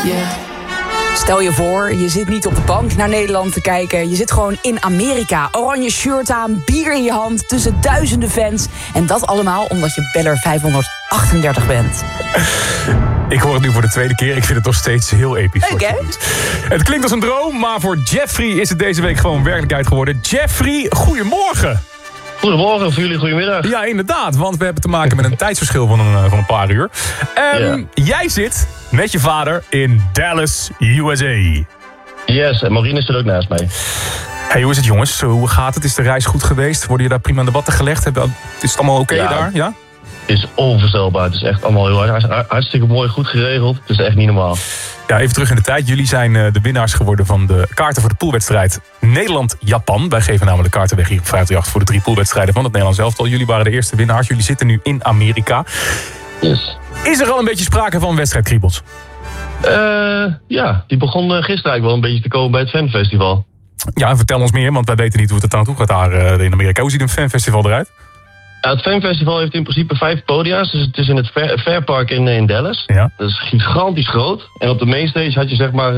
Stel je voor, je zit niet op de bank naar Nederland te kijken. Je zit gewoon in Amerika. Oranje shirt aan, bier in je hand, tussen duizenden fans. En dat allemaal omdat je beller 538 bent. Ik hoor het nu voor de tweede keer. Ik vind het nog steeds heel episch. Leuk, hè? Het klinkt als een droom, maar voor Jeffrey is het deze week gewoon werkelijkheid geworden. Jeffrey, goedemorgen. Goedemorgen, voor jullie goedemiddag. Ja, inderdaad, want we hebben te maken met een tijdsverschil van een paar uur. Jij zit met je vader in Dallas, USA. Yes, en Maureen zit ook naast mij. Hey, hoe is het, jongens? Hoe gaat het? Is de reis goed geweest? Worden je daar prima aan de watten gelegd? Is het allemaal oké daar? Ja? Het is onvoorstelbaar. Het is echt allemaal heel hartstikke mooi, goed geregeld. Het is echt niet normaal. Ja, even terug in de tijd. Jullie zijn de winnaars geworden van de kaarten voor de poolwedstrijd Nederland-Japan. Wij geven namelijk de kaarten weg hier op 538 voor de 3 poolwedstrijden van het Nederlands elftal. Jullie waren de eerste winnaars. Jullie zitten nu in Amerika. Yes. Is er al een beetje sprake van wedstrijdkriebels? Ja, die begon gisteren eigenlijk wel een beetje te komen bij het fanfestival. Ja, vertel ons meer, want wij weten niet hoe het aan toe gaat daar in Amerika. Hoe ziet een fanfestival eruit? Ja, het fanfestival heeft in principe 5 podia's. Dus het is in het Fair Park in Dallas. Ja. Dat is gigantisch groot. En op de mainstage had je zeg maar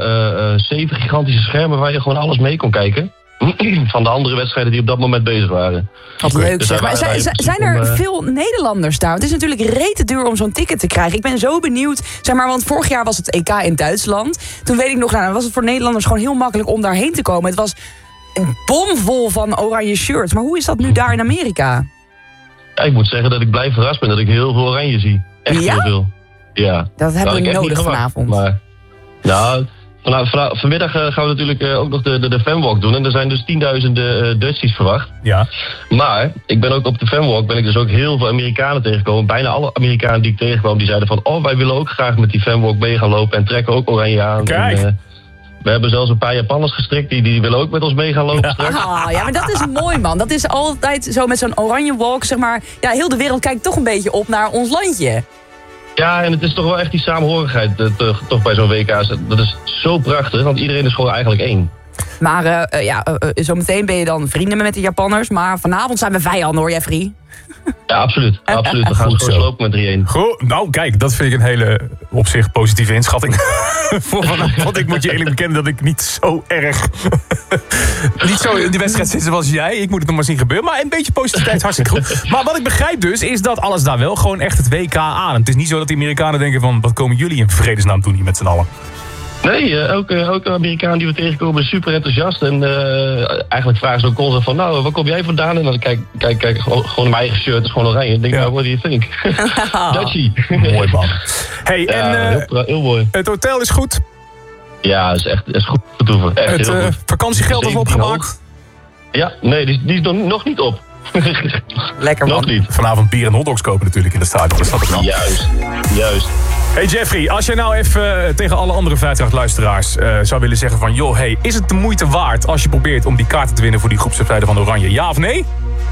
7 gigantische schermen waar je gewoon alles mee kon kijken. Van de andere wedstrijden die op dat moment bezig waren. Wat leuk Dus zeg. Maar zijn er veel Nederlanders daar? Het is natuurlijk rete duur om zo'n ticket te krijgen. Ik ben zo benieuwd. Zeg maar, want vorig jaar was het EK in Duitsland. Toen weet ik nog, dan was het voor Nederlanders gewoon heel makkelijk om daarheen te komen. Het was een bomvol van oranje shirts. Maar hoe is dat nu daar in Amerika? Ja, ik moet zeggen dat ik blij verrast ben dat ik heel veel oranje zie. Echt heel veel. Ja. Dat hebben we nodig vanavond. Maar, nou, vanmiddag gaan we natuurlijk ook nog de fanwalk doen. En er zijn dus 10.000 Dutchies verwacht. Ja. Maar ik ben ook op de fanwalk dus ook heel veel Amerikanen tegengekomen. Bijna alle Amerikanen die ik tegenkwam, die zeiden van... oh, wij willen ook graag met die fanwalk mee gaan lopen en trekken ook oranje aan. Kijk. En, we hebben zelfs een paar Japanners gestrikt, die willen ook met ons mee gaan lopen straks. Ja, maar dat is mooi, man. Dat is altijd zo met zo'n oranje walk, zeg maar. Ja, heel de wereld kijkt toch een beetje op naar ons landje. Ja, en het is toch wel echt die samenhorigheid toch bij zo'n WK. Dat is zo prachtig, want iedereen is gewoon eigenlijk één. Maar zometeen ben je dan vrienden met de Japanners. Maar vanavond zijn we vijanden, hoor, Jeffrey. Ja, absoluut. Absoluut. We gaan gewoon slopen met 3-1. Goed, nou kijk, dat vind ik een hele op zich positieve inschatting. Voor vanavond, want ik moet je eerlijk bekennen dat ik niet zo erg... niet zo in die wedstrijd zit zoals jij. Ik moet het nog maar zien gebeuren. Maar een beetje positiviteit hartstikke goed. Maar wat ik begrijp dus, is dat alles daar wel gewoon echt het WK aan. Het is niet zo dat de Amerikanen denken van... wat komen jullie in vredesnaam doen hier met z'n allen? Nee, ook Amerikaan die we tegenkomen is super enthousiast. En eigenlijk vragen ze ook constant van... nou, waar kom jij vandaan? En dan kijk gewoon mijn eigen shirt is gewoon oranje. Ik denk, nou, what do you think? Dutchie. Mooi, man. Hey, heel mooi. Het hotel is goed? Ja, is goed vertoeven. Echt het heel goed. Vakantiegeld is opgemaakt? Ja, nee, die is nog niet op. Lekker, man. Nog niet. Vanavond bier en hotdogs kopen natuurlijk in de stadion. Dat snap ik wel. Juist. Hey Jeffrey, als jij nou even tegen alle andere 538-luisteraars zou willen zeggen van... joh, hey, is het de moeite waard als je probeert om die kaarten te winnen voor die groepswedstrijden van Oranje? Ja of nee?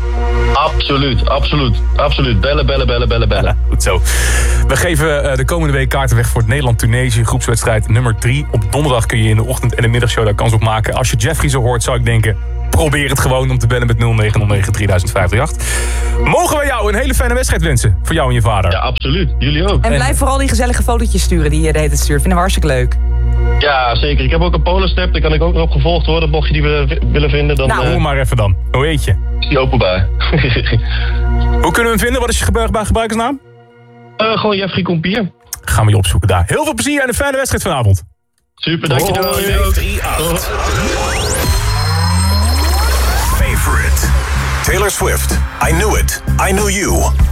Absoluut. Bellen. Goed zo. We geven de komende week kaarten weg voor het Nederland-Tunesië groepswedstrijd nummer 3. Op donderdag kun je in de ochtend- en de middagshow daar kans op maken. Als je Jeffrey zo hoort, zou ik denken... probeer het gewoon om te bellen met 0909-3058. Mogen we jou een hele fijne wedstrijd wensen? Voor jou en je vader. Ja, absoluut. Jullie ook. En blijf vooral die gezellige fotootjes sturen die je de hele tijd stuurt. Vinden we hartstikke leuk. Ja, zeker. Ik heb ook een Polarstep. Daar kan ik ook nog op gevolgd worden. Mocht je die willen vinden, dan... Nou, hoor maar even dan. Hoe heet je? Is die openbaar. Hoe kunnen we hem vinden? Wat is je gebruikersnaam? Gewoon Jeffrey Kompier. Gaan we je opzoeken daar. Heel veel plezier en een fijne wedstrijd vanavond. Super, dankjewel. Favorite. Taylor Swift. I Knew It. I Knew You.